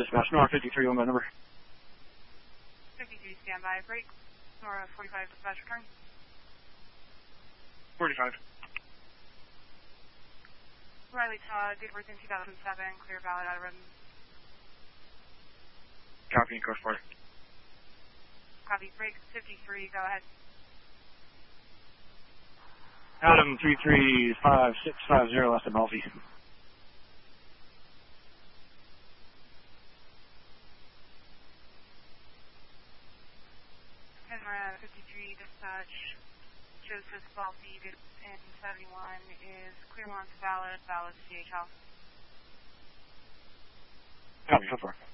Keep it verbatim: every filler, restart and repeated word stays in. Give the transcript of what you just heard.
dispatch. Nora fifty-three on my number. fifty-three, standby. Break. Nora forty-five, dispatch return. forty-five. Riley Todd, date of birth in two thousand seven, clear valid out of rhythm. Copy, course four. Copy, break fifty-three, go ahead. Adam three three five six five zero, less than Malfi. Kenra fifty-three, dispatch. Joseph Balfi, date in seventy-one, is clear launch valid, valid C H L. Copy, so far.